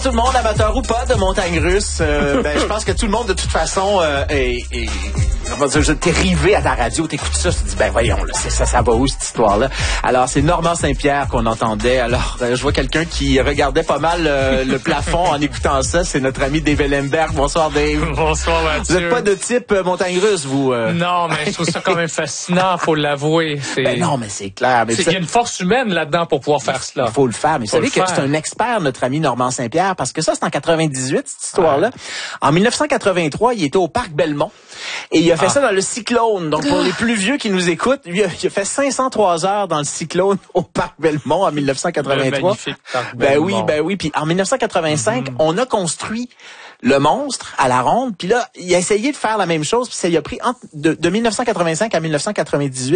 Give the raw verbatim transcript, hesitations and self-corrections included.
Tout le monde, amateur ou pas de montagne russe, euh, ben, je pense que tout le monde, de toute façon, euh, est, est, comment dire, je t'es rivé à ta radio, t'écoutes ça, tu te dis, ben voyons, là, c'est, ça, ça va où cette histoire-là? Alors, c'est Normand Saint-Pierre qu'on entendait. Alors, euh, je vois quelqu'un qui regardait pas mal euh, le plafond en écoutant ça. C'est notre ami Dave Ellenberg. Bonsoir, Dave. Bonsoir, Mathieu. Vous n'êtes pas de type euh, montagne russe, vous? Euh... Non, mais je trouve ça quand même fascinant, faut l'avouer. C'est... Ben non, mais c'est clair. Mais c'est... ça... Il y a une force humaine là-dedans pour pouvoir faire cela. Il faut le faire. Mais vous savez que faire. C'est un expert, notre ami Normand Saint-Pierre, parce que ça, c'est en quatre-vingt-dix-huit, cette histoire-là. Ouais. En dix-neuf cent quatre-vingt-trois, il était au Parc Belmont. Et il a fait ah. ça dans le Cyclone. Donc, pour les plus vieux qui nous écoutent, il a, il a fait cinq cent trois heures dans le Cyclone au Parc Belmont en dix-neuf cent quatre-vingt-trois. Magnifique Parc ben Belmont. oui, ben oui. Puis en dix-neuf cent quatre-vingt-cinq, mm-hmm. on a construit le monstre à la ronde. Puis là, il a essayé de faire la même chose. Puis ça lui a pris entre, de, de dix-neuf cent quatre-vingt-cinq à dix-neuf cent quatre-vingt-dix-huit.